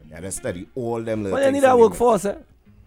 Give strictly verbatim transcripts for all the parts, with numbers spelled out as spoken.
You had to study all them little But you things. need a in workforce, eh?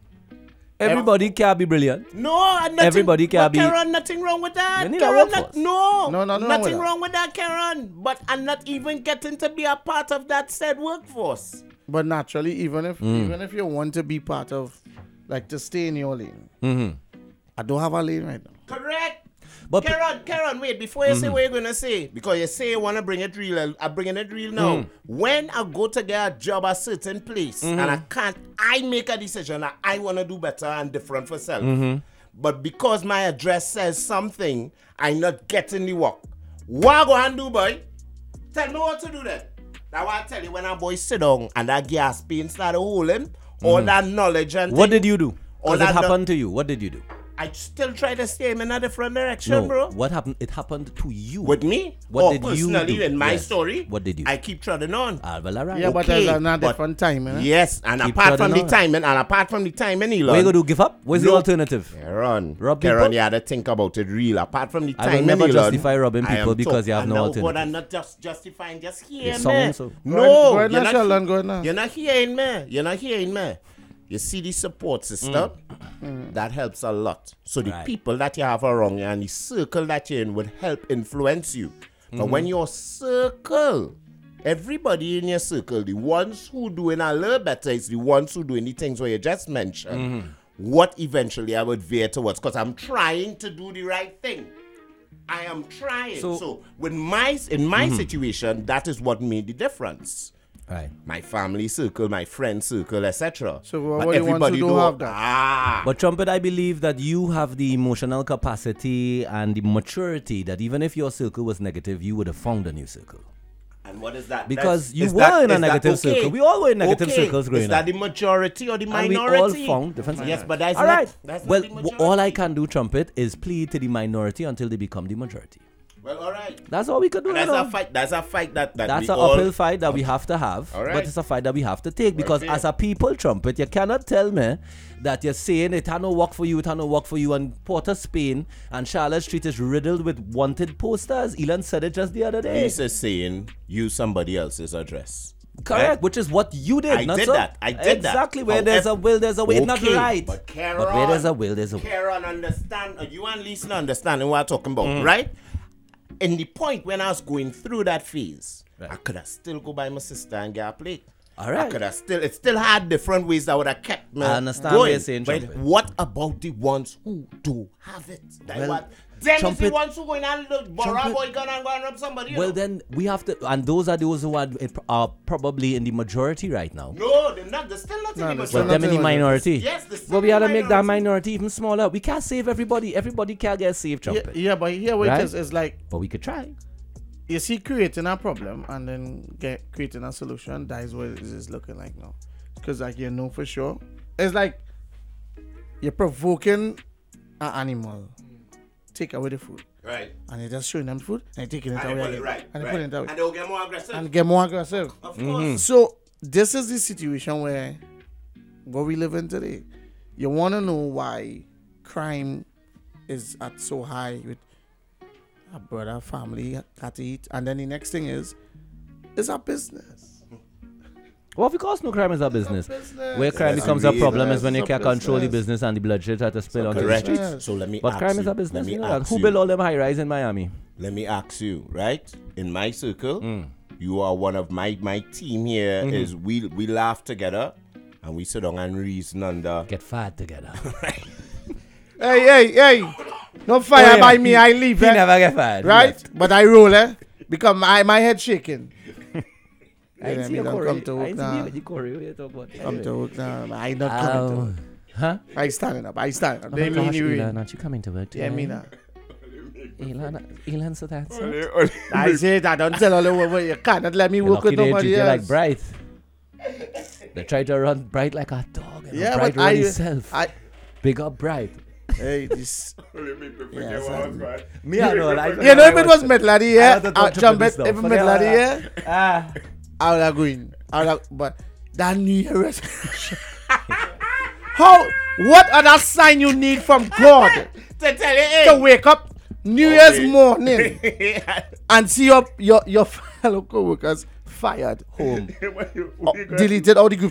Everybody can't be brilliant. No, nothing, Everybody can but be- Karen, nothing wrong with that. You need a Karen, workforce. not, no, No, nothing wrong nothing with that. wrong with that, Karen. But I'm not even getting to be a part of that said workforce. But naturally, even if Mm. even if you want to be part of, like, to stay in your lane, Mm-hmm. I don't have a lane right now. Correct. But Karen, Karen, wait, before you say Mm-hmm. what you're going to say, because you say you want to bring it real, I'm bringing it real now. Mm. When I go to get a job at a certain place, Mm-hmm. and I can't, I make a decision that I want to do better and different for self. Mm-hmm. But because my address says something, I'm not getting the work. What I go and do, boy? Tell me what to do then. That's why I tell you, when a boy sit down and that gas pain started holding, all that knowledge and what thing, did you do? all Because it that kno- happened to you. What did you do? I still try to steer him in a different direction, No. bro. What happened? It happened to you. With me? What or did you personally do? in my Yes. story? What did you? I keep treading on. Ah, well, all right. Yeah, but Okay, there's another but- different time, eh? Yes, and Keep apart from the treading on. timing, and apart from the timing, Elon. What you gonna do? Give up? What's the No. alternative? Karen, Rob Karen, people? you had to think about it real. Apart from the I will timing, never Elon, justify robbing I am people because talk- you have and no now, alternative. But I'm not just justifying, just hearing You're me. sounding so- No, Go ahead you're now, not, Sheldon, go ahead now. you're not hearing me. You're not hearing me. You see the support system? That helps a lot. So the Right. people that you have around you and the circle that you're in would help influence you. But when your circle, everybody in your circle, the ones who doing a little better is the ones who doing the things where you just mentioned. What eventually I would veer towards, because I'm trying to do the right thing. I am trying. So- So, with my in my situation, that is what made the difference. Right. My family circle, my friend circle, et cetera. So what But do you want to everybody do do have that? Ah, But Trumpet, I believe that you have the emotional capacity and the maturity that even if your circle was negative, you would have found a new circle. and what is that? Because That's- you is were that- in a is that negative okay? circle. We all were in negative Okay. circles growing Is that up. the majority or the And we all minority? found different Yes, but that's all not, right. that's Well, not the w- all I majority. can do, Trumpet, is plead to the minority until they become the majority. Well, all right. That's all we could do. And that's you a know. fight. That's a fight that, that That's we an all... uphill fight that we have to have, All right. but it's a fight that we have to take because fair. as a people, Trumpet, you cannot tell me that you're saying it had no work for you, it had no work for you, and Port of Spain and Charlotte Street is riddled with wanted posters. Elon said it just the other day. He's just saying, use somebody else's address. Correct, Right? which is what you did. I not did so. that. I did that. exactly. Where there's a However- will, there's a way. It's not Okay, right. But Karen, But where there's a will, there's a way. Karen, understand, uh, you and Lisa understanding what I'm talking about, Mm. right? In the point when I was going through that phase, Right. I could have still go by my sister and get a plate. All I right. could have still, it still had different ways that would have kept me I understand going. what you're saying, But Trumpet. what about the ones who do have it? That Well, what? Them is the Trumpet- ones who going and look, borrow a Trumpet- boy gun and go and rob somebody. you Well, know? then we have to, and those are those who are, are probably in the majority right now. No, they're not. They're still not No, in the they're still But not them in the in the majority. minority. Yes, they're still But we in had to the make that minority. minority even smaller. We can't save everybody. Everybody can't get saved, Yeah, Trumpet. yeah, but here what Right? it is, is like, But we could try. you see creating a problem and then get creating a solution. That is what it is looking like now. Because like you know for sure, it's like you're provoking an animal. Take away the food, Right. and you're just showing them food, and you're taking it And they away put it again, right. and right. they put it away, And they'll get more aggressive. and get more aggressive. of course. So this is the situation where what we live in today. You want to know why crime is at so high with a brother, family, got to eat, and then the next thing is, it's a business. Well, of course, no crime is a business. business. Where crime Yes, becomes it a is. problem is when you It's a can't control the business. business and the bloodshed that to spill onto the Correct. streets. Yes. So let me But ask crime you, is a let business. me You know that. ask Who you, built all them high rise in Miami? Let me ask you, right? In my circle, Mm. you are one of my my team here. Mm-hmm. Is we we laugh together and we sit down and reason under. Get fired together. Hey, hey, hey! No fire Oh, yeah. by me. I leave. He eh? never get fired. Right? But I roll, eh? Because my my head shaking. I Yeah, see me your don't Corey. come to work I see now. you- you Corey. What you talk about? Come to work now. I not coming to Oh, work. huh? I standing up. I standing up. Oh They my mean gosh, you. Elon, aren't you coming to work Yeah, today? me now. Elon, Elon said that. So. I said I don't tell all the way. You cannot let me You're work lucky with they treat nobody you like else. Bright. They try to run Bright like a dog. And Yeah, Bright but run I, himself. I, Big up Bright. hey, this. Yeah, son. Me, I know. I You know, if it was Medlady, I yeah, had to uh, touch jump upon it. this now. If Forget all Medlady, that. yeah, Ah. I would have going. I would have, but that New Year resolution. How? What other sign you need from God To tell you, hey. to wake up New Year's morning and see your your your fellow co-workers fired home, What you- uh, what you gonna- deleted all the group